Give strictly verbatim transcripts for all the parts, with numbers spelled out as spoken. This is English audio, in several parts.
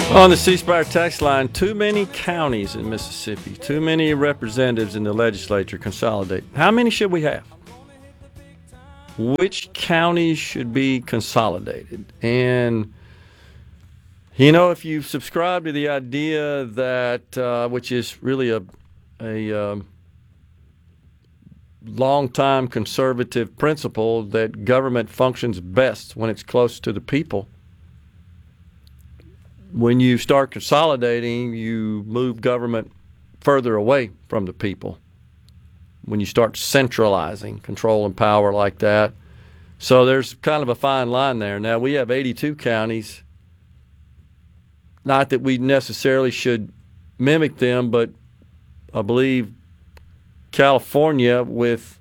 On the C Spire text line, too many counties in Mississippi, too many representatives in the legislature consolidate. How many should we have? Which counties should be consolidated? And, you know, if you subscribe to the idea that, uh, which is really a, a um, long-time conservative principle, that government functions best when it's close to the people, when you start consolidating, you move government further away from the people. When you start centralizing control and power like that. So there's kind of a fine line there. Now, we have eighty-two counties. Not that we necessarily should mimic them, but I believe California, with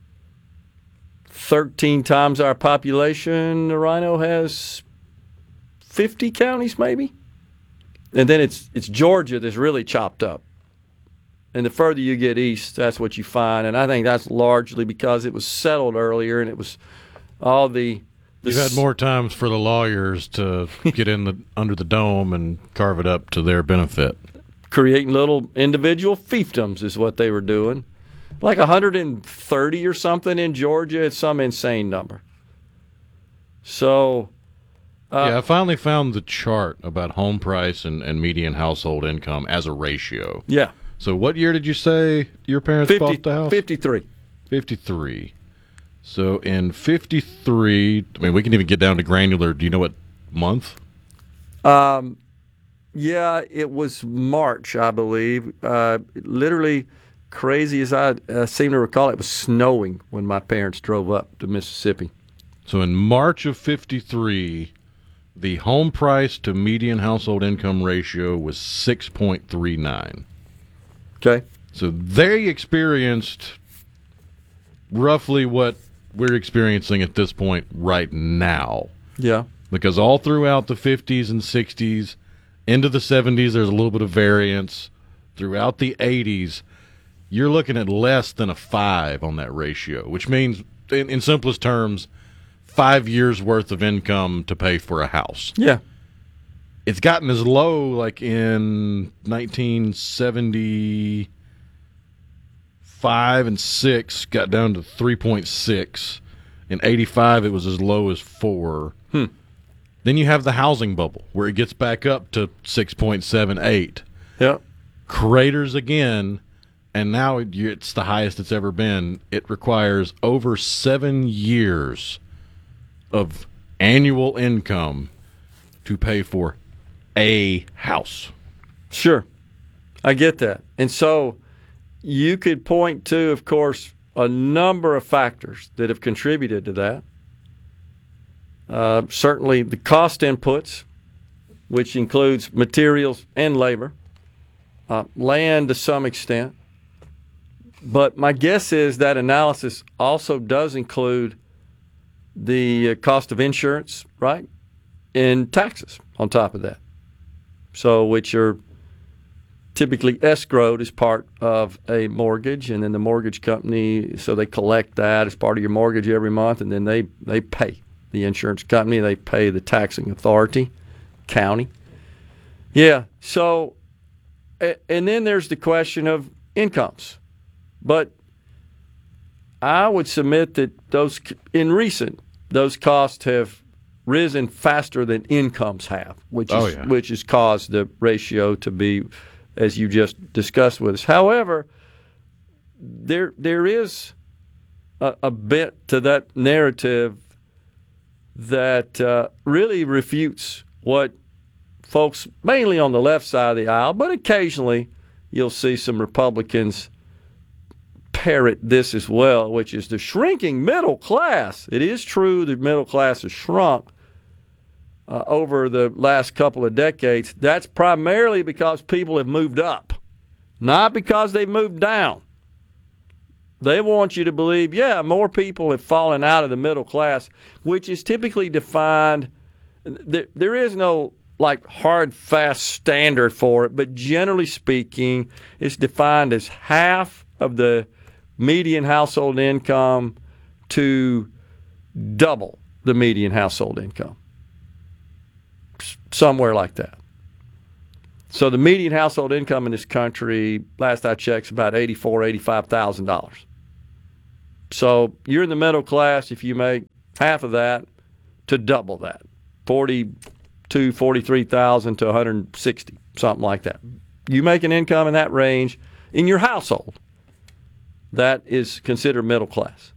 thirteen times our population, the Rhino has fifty counties maybe. And then it's it's Georgia that's really chopped up. And the further you get east, that's what you find. And I think that's largely because it was settled earlier and it was all the... the You've had more times for the lawyers to get in the under the dome and carve it up to their benefit. Creating little individual fiefdoms is what they were doing. Like one hundred thirty or something in Georgia. It's some insane number. So... Uh, yeah, I finally found the chart about home price and, and median household income as a ratio. Yeah. So what year did you say your parents fifty, bought the house? fifty-three. fifty-three. So in fifty-three, I mean, we can even get down to granular. Do you know what month? Um, yeah, it was March, I believe. Uh, literally, crazy as I uh, seem to recall, it was snowing when my parents drove up to Mississippi. So in March of fifty-three, the home price to median household income ratio was six point three nine. Okay. So they experienced roughly what we're experiencing at this point right now. Yeah. Because all throughout the fifties and sixties, into the seventies, there's a little bit of variance. Throughout the eighties, you're looking at less than a five on that ratio, which means, in, in simplest terms, five years worth of income to pay for a house. Yeah. It's gotten as low, like in nineteen seventy-five and six, got down to three point six. In eighty-five, it was as low as four. Hmm. Then you have the housing bubble, where it gets back up to six point seven eight. Yeah. Craters again, and now it's the highest it's ever been. It requires over seven years of annual income to pay for a house. Sure. I get that. And so you could point to, of course, a number of factors that have contributed to that. Uh, certainly the cost inputs, which includes materials and labor, uh, land to some extent. But my guess is that analysis also does include the cost of insurance, right, and taxes on top of that. So, which are typically escrowed as part of a mortgage, and then the mortgage company, so they collect that as part of your mortgage every month, and then they, they pay the insurance company, they pay the taxing authority, county. Yeah, so, and then there's the question of incomes. But I would submit that those, in recent, those costs have risen faster than incomes have, which oh, is yeah. which has caused the ratio to be, as you just discussed with us. However, there there is a, a bit to that narrative that uh, really refutes what folks, mainly on the left side of the aisle, but occasionally you'll see some Republicans parrot this as well, which is the shrinking middle class. It is true the middle class has shrunk uh, over the last couple of decades. That's primarily because people have moved up, not because they've moved down. They want you to believe, yeah, more people have fallen out of the middle class, which is typically defined. There, there is no like hard, fast standard for it, but generally speaking, it's defined as half of the median household income to double the median household income. Somewhere like that. So the median household income in this country, last I checked, is about eighty-four thousand dollars, eighty-five thousand dollars. So you're in the middle class if you make half of that to double that, forty-two, forty-three thousand to one hundred sixty, something like that. You make an income in that range in your household, that is considered middle class.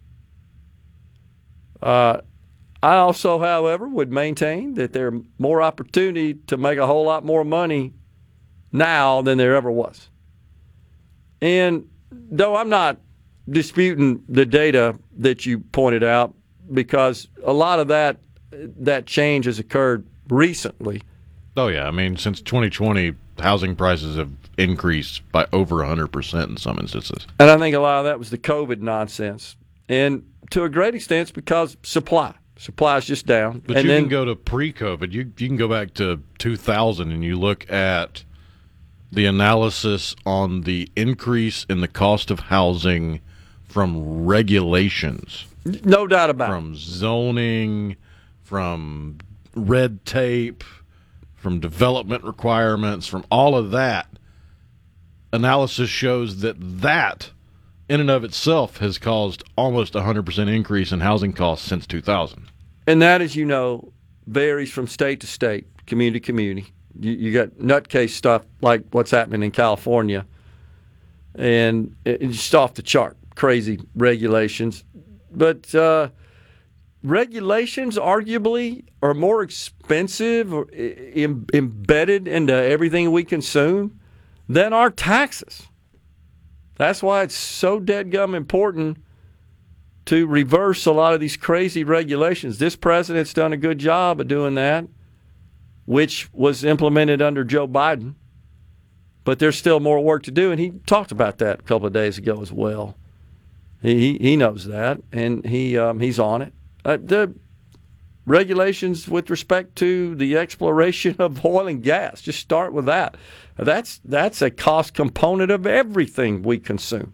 Uh, I also, however, would maintain that there's more opportunity to make a whole lot more money now than there ever was. And though I'm not disputing the data that you pointed out, because a lot of that that change has occurred recently. Oh, yeah. I mean, since twenty twenty, housing prices have increased by over one hundred percent in some instances. And I think a lot of that was the COVID nonsense. And to a great extent, it's because supply. Supply is just down. But and you then, can go to pre-COVID. You, you can go back to two thousand and you look at the analysis on the increase in the cost of housing from regulations. No doubt about from it. From zoning, from red tape, from development requirements, from all of that. Analysis shows that that, in and of itself, has caused almost a one hundred percent increase in housing costs since two thousand. And that, as you know, varies from state to state, community to community. You, you got nutcase stuff like what's happening in California, and it's just off the chart, crazy regulations. But uh, regulations arguably are more expensive or em- embedded into everything we consume than our taxes. That's why it's so deadgum important to reverse a lot of these crazy regulations. This president's done a good job of doing that, which was implemented under Joe Biden. But there's still more work to do, and he talked about that a couple of days ago as well. He he knows that, and he um, he's on it. Uh, the regulations with respect to the exploration of oil and gas, just start with that. That's that's a cost component of everything we consume.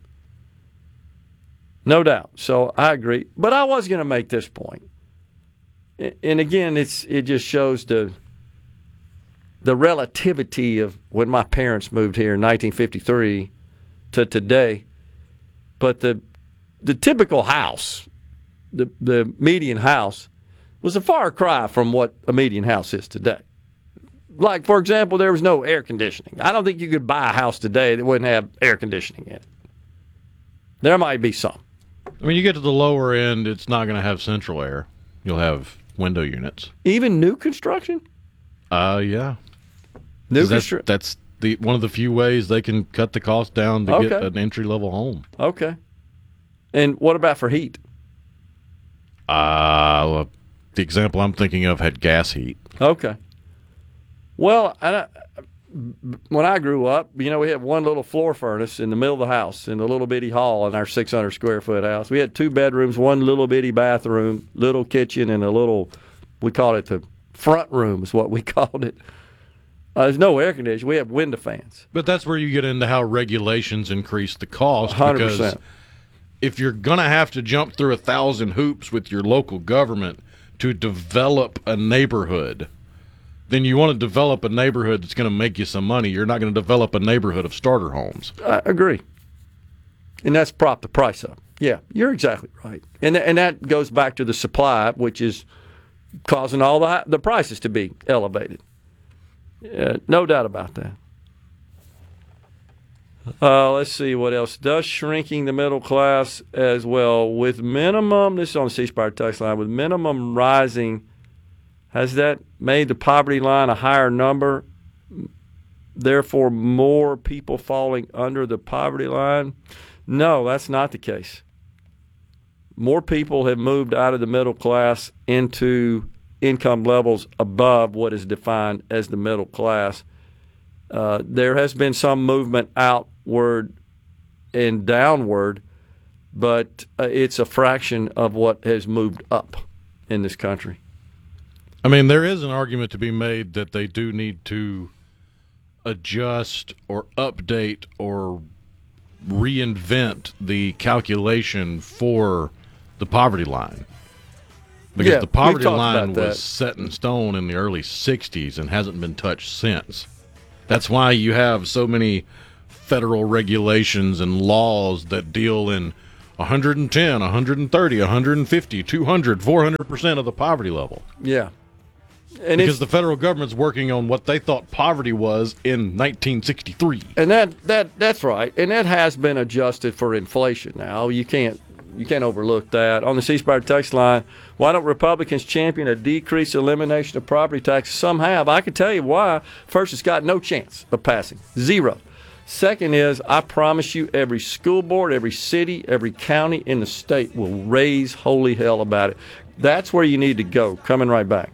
No doubt. So I agree. But I was going to make this point. And again, it's it just shows the the relativity of when my parents moved here in nineteen fifty-three to today. But the the typical house, the the median house, was a far cry from what a median house is today. Like, for example, there was no air conditioning. I don't think you could buy a house today that wouldn't have air conditioning in it. There might be some. I mean, you get to the lower end, it's not going to have central air. You'll have window units. Even new construction? Uh, yeah. New that's, construction? That's the one of the few ways they can cut the cost down to Okay. get an entry-level home. Okay. And what about for heat? Uh, well, the example I'm thinking of had gas heat. Okay. Well, I, when I grew up, you know, we had one little floor furnace in the middle of the house in the little bitty hall in our six hundred square foot house. We had two bedrooms, one little bitty bathroom, little kitchen, and a little, we called it the front room is what we called it. Uh, there's no air conditioning. We have window fans. But that's where you get into how regulations increase the cost. one hundred because percent. if you're going to have to jump through a thousand hoops with your local government to develop a neighborhood, then you want to develop a neighborhood that's going to make you some money. You're not going to develop a neighborhood of starter homes. I agree. And that's prop the price up. Yeah, you're exactly right. And and that goes back to the supply, which is causing all the the prices to be elevated. Uh, no doubt about that. Uh, let's see what else. Does shrinking the middle class as well with minimum, this is on the C Spire text line, with minimum rising, has that made the poverty line a higher number, therefore more people falling under the poverty line? No, that's not the case. More people have moved out of the middle class into income levels above what is defined as the middle class. Uh, there has been some movement outward and downward, but uh, it's a fraction of what has moved up in this country. I mean, there is an argument to be made that they do need to adjust or update or reinvent the calculation for the poverty line. Because Yeah, the we've poverty talked line about that. was set in stone in the early sixties and hasn't been touched since. That's why you have so many federal regulations and laws that deal in one hundred ten, one hundred thirty, one hundred fifty, two hundred, four hundred percent of the poverty level. Yeah. And because the federal government's working on what they thought poverty was in nineteen sixty-three. And that, that that's right. And that has been adjusted for inflation now. You can't you can't overlook that. On the C Spire text line, why don't Republicans champion a decreased elimination of property taxes? Some have. I can tell you why. First, it's got no chance of passing. Zero. Second is, I promise you, every school board, every city, every county in the state will raise holy hell about it. That's where you need to go. Coming right back.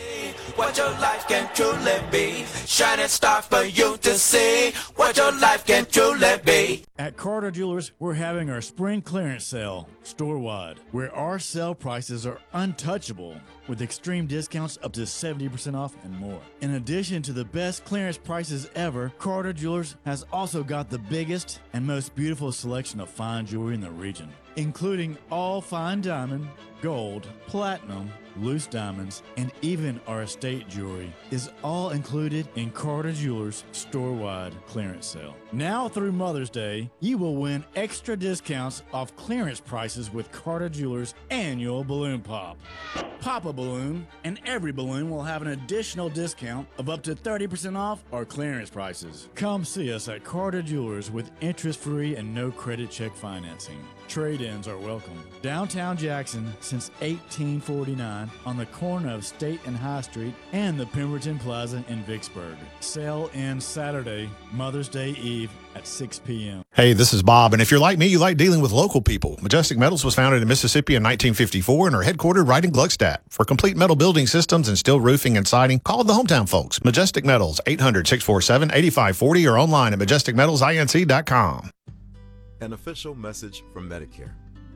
What your life can truly be. Shining star for you to see. What your life can truly be. At Carter Jewelers, we're having our spring clearance sale store-wide, where our sale prices are untouchable with extreme discounts up to seventy percent off and more. In addition to the best clearance prices ever, Carter Jewelers has also got the biggest and most beautiful selection of fine jewelry in the region, including all fine diamond, gold, platinum, loose diamonds, and even our estate jewelry is all included in Carter Jewelers' store-wide clearance sale. Now through Mother's Day, you will win extra discounts off clearance prices with Carter Jewelers' annual Balloon Pop. Pop a balloon, and every balloon will have an additional discount of up to thirty percent off our clearance prices. Come see us at Carter Jewelers with interest-free and no credit check financing. Trade-ins are welcome. Downtown Jackson since eighteen forty-nine on the corner of State and High Street and the Pemberton Plaza in Vicksburg. Sale ends Saturday, Mother's Day Eve at six p.m. Hey, this is Bob, and if you're like me, you like dealing with local people. Majestic Metals was founded in Mississippi in nineteen fifty-four and are headquartered right in Gluckstadt. For complete metal building systems and steel roofing and siding, call the hometown folks. Majestic Metals, eight hundred, six four seven, eight five four zero or online at majestic metals inc dot com. An official message from Medicare.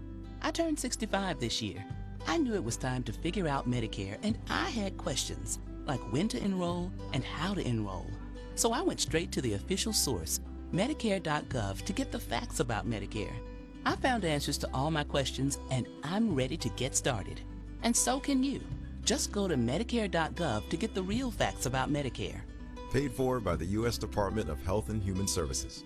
I turned sixty-five this year. I knew it was time to figure out Medicare, and I had questions, like when to enroll and how to enroll. So I went straight to the official source, Medicare dot gov, to get the facts about Medicare. I found answers to all my questions, and I'm ready to get started. And so can you. Just go to Medicare dot gov to get the real facts about Medicare. Paid for by the U S Department of Health and Human Services.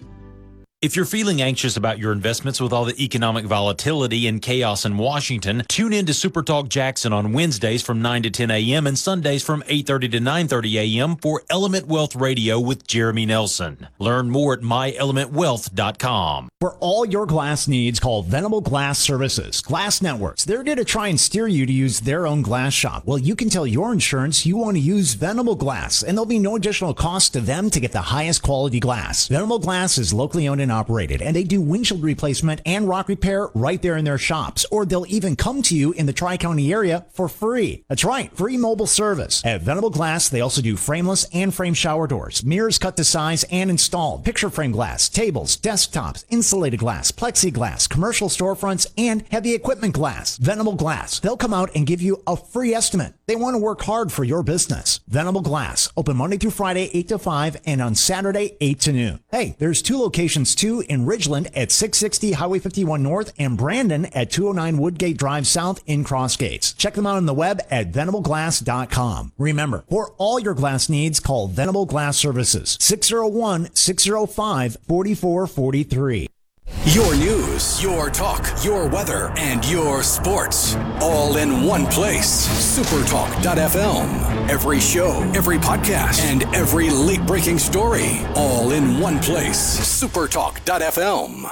If you're feeling anxious about your investments with all the economic volatility and chaos in Washington, tune in to Super Talk Jackson on Wednesdays from nine to ten a.m. and Sundays from eight thirty to nine thirty a.m. for Element Wealth Radio with Jeremy Nelson. Learn more at my element wealth dot com. For all your glass needs, call Venable Glass Services. Glass Networks, they're there to try and steer you to use their own glass shop. Well, you can tell your insurance you want to use Venable Glass, and there'll be no additional cost to them to get the highest quality glass. Venable Glass is locally owned and operated, and they do windshield replacement and rock repair right there in their shops, or they'll even come to you in the Tri-County area for free. That's right, free mobile service. At Venable Glass, they also do frameless and frame shower doors, mirrors cut to size and installed, picture frame glass, tables, desktops, insulated glass, plexiglass, commercial storefronts, and heavy equipment glass. Venable Glass, they'll come out and give you a free estimate. They want to work hard for your business. Venable Glass, open Monday through Friday, eight to five, and on Saturday, eight to noon. Hey, there's two locations too, in Ridgeland at six sixty Highway fifty-one North and Brandon at two oh nine Woodgate Drive South in Cross Gates. Check them out on the web at venable glass dot com. Remember, for all your glass needs, call Venable Glass Services, six oh one, six oh five, four four four three. Your news, your talk, your weather, and your sports. All in one place. super talk dot f m. Every show, every podcast, and every late-breaking story. All in one place. super talk dot f m.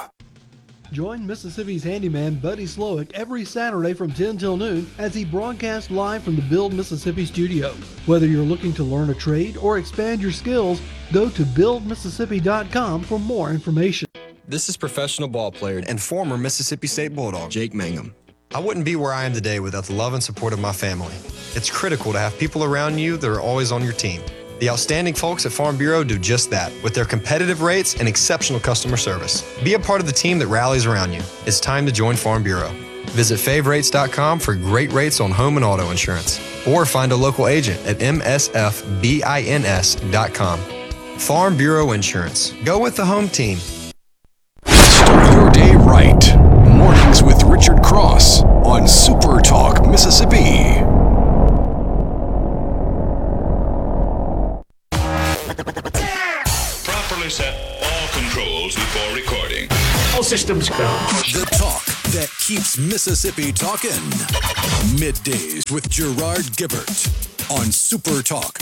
Join Mississippi's handyman Buddy Slowick every Saturday from ten till noon as he broadcasts live from the Build Mississippi studio. Whether you're looking to learn a trade or expand your skills, go to build mississippi dot com for more information. This is professional ball player and former Mississippi State Bulldog, Jake Mangum. I wouldn't be where I am today without the love and support of my family. It's critical to have people around you that are always on your team. The outstanding folks at Farm Bureau do just that, with their competitive rates and exceptional customer service. Be a part of the team that rallies around you. It's time to join Farm Bureau. Visit fave rates dot com for great rates on home and auto insurance, or find a local agent at m s f bins dot com. Farm Bureau Insurance. Go with the home team. Start your day right. Mornings with Richard Cross on Super Talk Mississippi. carefully set all controls before recording. All systems go. The talk that keeps Mississippi talking. Middays with Gerard Gibbert on Super Talk